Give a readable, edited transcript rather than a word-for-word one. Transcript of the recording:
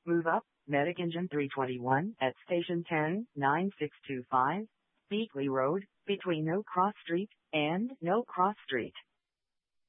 Move up, Medic Engine 321 at Station 10, 9625, Beakley Road, between No Cross Street and No Cross Street.